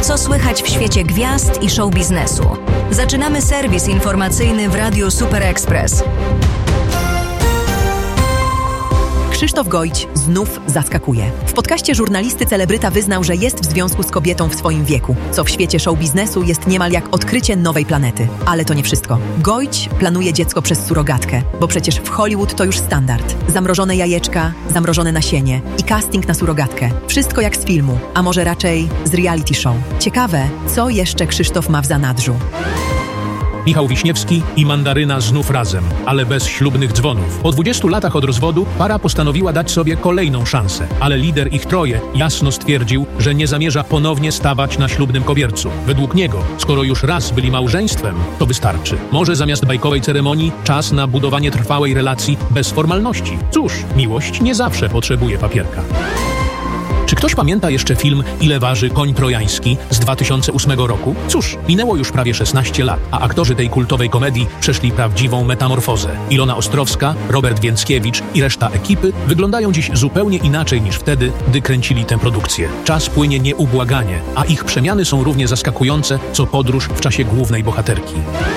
Co słychać w świecie gwiazd i show biznesu? Zaczynamy serwis informacyjny w Radiu Super Express. Krzysztof Gojć znów zaskakuje. W podcaście żurnalisty celebryta wyznał, że jest w związku z kobietą w swoim wieku, co w świecie show biznesu jest niemal jak odkrycie nowej planety. Ale to nie wszystko. Gojć planuje dziecko przez surogatkę, bo przecież w Hollywood to już standard. Zamrożone jajeczka, zamrożone nasienie i casting na surogatkę. Wszystko jak z filmu, a może raczej z reality show. Ciekawe, co jeszcze Krzysztof ma w zanadrzu. Michał Wiśniewski i Mandaryna znów razem, ale bez ślubnych dzwonów. Po 20 latach od rozwodu para postanowiła dać sobie kolejną szansę, ale lider ich troje jasno stwierdził, że nie zamierza ponownie stawać na ślubnym kobiercu. Według niego, skoro już raz byli małżeństwem, to wystarczy. Może zamiast bajkowej ceremonii czas na budowanie trwałej relacji bez formalności. Cóż, miłość nie zawsze potrzebuje papierka. Czy ktoś pamięta jeszcze film Ile waży koń trojański z 2008 roku? Cóż, minęło już prawie 16 lat, a aktorzy tej kultowej komedii przeszli prawdziwą metamorfozę. Ilona Ostrowska, Robert Więckiewicz i reszta ekipy wyglądają dziś zupełnie inaczej niż wtedy, gdy kręcili tę produkcję. Czas płynie nieubłaganie, a ich przemiany są równie zaskakujące, co podróż w czasie głównej bohaterki.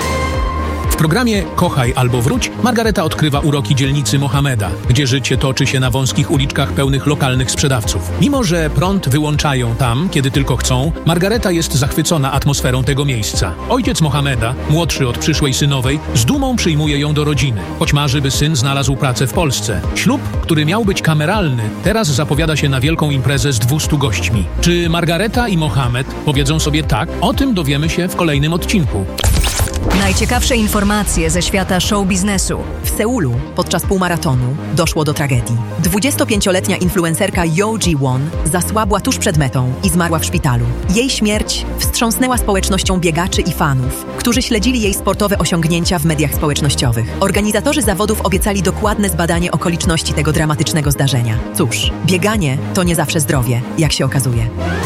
W programie Kochaj albo wróć Margareta odkrywa uroki dzielnicy Mohameda, gdzie życie toczy się na wąskich uliczkach pełnych lokalnych sprzedawców. Mimo że prąd wyłączają tam, kiedy tylko chcą, Margareta jest zachwycona atmosferą tego miejsca. Ojciec Mohameda, młodszy od przyszłej synowej, z dumą przyjmuje ją do rodziny, choć marzy, by syn znalazł pracę w Polsce. Ślub, który miał być kameralny, teraz zapowiada się na wielką imprezę z 200 gośćmi. Czy Margareta i Mohamed powiedzą sobie tak? O tym dowiemy się w kolejnym odcinku. Najciekawsze informacje ze świata show biznesu. W Seulu podczas półmaratonu doszło do tragedii. 25-letnia influencerka Yo Ji-won zasłabła tuż przed metą i zmarła w szpitalu. Jej śmierć wstrząsnęła społecznością biegaczy i fanów, którzy śledzili jej sportowe osiągnięcia w mediach społecznościowych. Organizatorzy zawodów obiecali dokładne zbadanie okoliczności tego dramatycznego zdarzenia. Cóż, bieganie to nie zawsze zdrowie, jak się okazuje.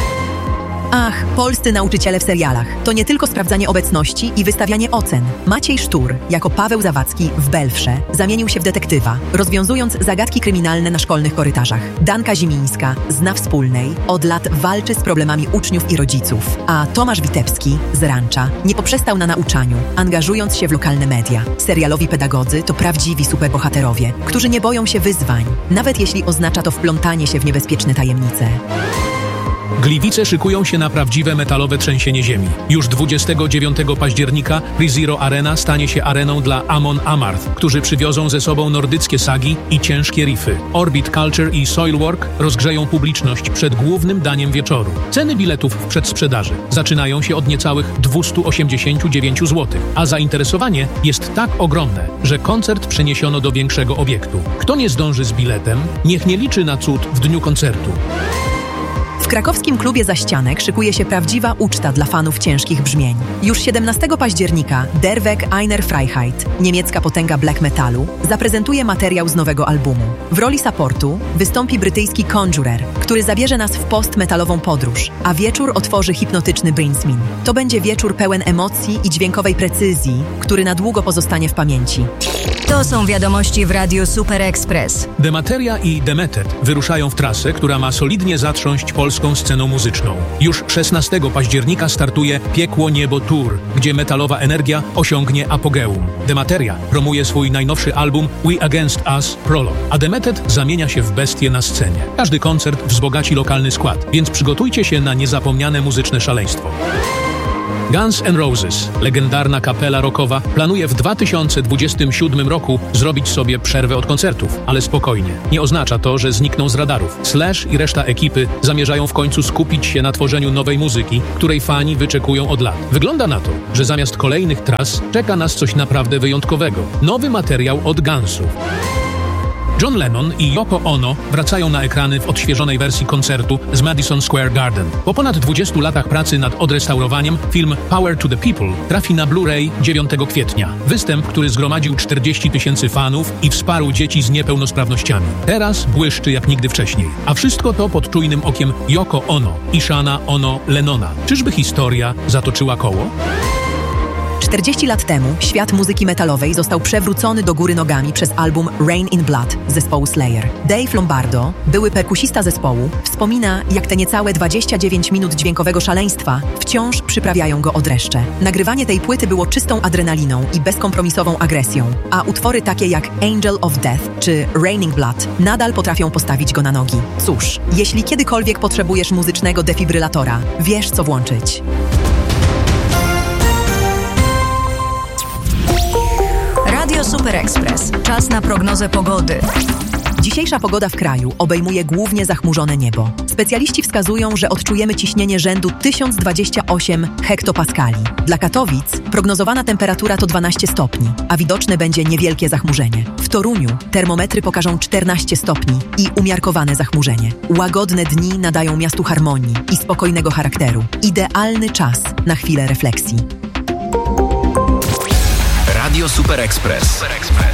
Ach, polscy nauczyciele w serialach. To nie tylko sprawdzanie obecności i wystawianie ocen. Maciej Sztur, jako Paweł Zawadzki w Belfrze, zamienił się w detektywa, rozwiązując zagadki kryminalne na szkolnych korytarzach. Danka Zimińska z Na Wspólnej od lat walczy z problemami uczniów i rodziców. A Tomasz Witebski z Rancza nie poprzestał na nauczaniu, angażując się w lokalne media. Serialowi pedagodzy to prawdziwi superbohaterowie, którzy nie boją się wyzwań, nawet jeśli oznacza to wplątanie się w niebezpieczne tajemnice. Gliwice szykują się na prawdziwe metalowe trzęsienie ziemi. Już 29 października PreZero Arena stanie się areną dla Amon Amarth, którzy przywiozą ze sobą nordyckie sagi i ciężkie riffy. Orbit Culture i Soilwork rozgrzeją publiczność przed głównym daniem wieczoru. Ceny biletów w przedsprzedaży zaczynają się od niecałych 289 zł, a zainteresowanie jest tak ogromne, że koncert przeniesiono do większego obiektu. Kto nie zdąży z biletem, niech nie liczy na cud w dniu koncertu. W krakowskim klubie Zaścianek szykuje się prawdziwa uczta dla fanów ciężkich brzmień. Już 17 października Der Weg einer Freiheit, niemiecka potęga black metalu, zaprezentuje materiał z nowego albumu. W roli supportu wystąpi brytyjski Conjurer, który zabierze nas w post-metalową podróż, a wieczór otworzy hipnotyczny Brinsmin. To będzie wieczór pełen emocji i dźwiękowej precyzji, który na długo pozostanie w pamięci. To są wiadomości w Radiu Super Express. Demateria i Demetet wyruszają w trasę, która ma solidnie zatrząść polską sceną muzyczną. Już 16 października startuje Piekło Niebo Tour, gdzie metalowa energia osiągnie apogeum. Demateria promuje swój najnowszy album We Against Us Prologue, a Demetet zamienia się w bestię na scenie. Każdy koncert wzbogaci lokalny skład, więc przygotujcie się na niezapomniane muzyczne szaleństwo. Guns N' Roses, legendarna kapela rockowa, planuje w 2027 roku zrobić sobie przerwę od koncertów, ale spokojnie. Nie oznacza to, że znikną z radarów. Slash i reszta ekipy zamierzają w końcu skupić się na tworzeniu nowej muzyki, której fani wyczekują od lat. Wygląda na to, że zamiast kolejnych tras czeka nas coś naprawdę wyjątkowego. Nowy materiał od Gunsów. John Lennon i Yoko Ono wracają na ekrany w odświeżonej wersji koncertu z Madison Square Garden. Po ponad 20 latach pracy nad odrestaurowaniem film Power to the People trafi na Blu-ray 9 kwietnia. Występ, który zgromadził 40 000 fanów i wsparł dzieci z niepełnosprawnościami. Teraz błyszczy jak nigdy wcześniej. A wszystko to pod czujnym okiem Yoko Ono i Shana Ono Lennona. Czyżby historia zatoczyła koło? 40 lat temu świat muzyki metalowej został przewrócony do góry nogami przez album Rain in Blood zespołu Slayer. Dave Lombardo, były perkusista zespołu, wspomina, jak te niecałe 29 minut dźwiękowego szaleństwa wciąż przyprawiają go o dreszcze. Nagrywanie tej płyty było czystą adrenaliną i bezkompromisową agresją, a utwory takie jak Angel of Death czy Raining Blood nadal potrafią postawić go na nogi. Cóż, jeśli kiedykolwiek potrzebujesz muzycznego defibrylatora, wiesz co włączyć. Radio Super Express. Czas na prognozę pogody. Dzisiejsza pogoda w kraju obejmuje głównie zachmurzone niebo. Specjaliści wskazują, że odczujemy ciśnienie rzędu 1028 hektopaskali. Dla Katowic prognozowana temperatura to 12 stopni, a widoczne będzie niewielkie zachmurzenie. W Toruniu termometry pokażą 14 stopni i umiarkowane zachmurzenie. Łagodne dni nadają miastu harmonii i spokojnego charakteru. Idealny czas na chwilę refleksji. Radio Super Express.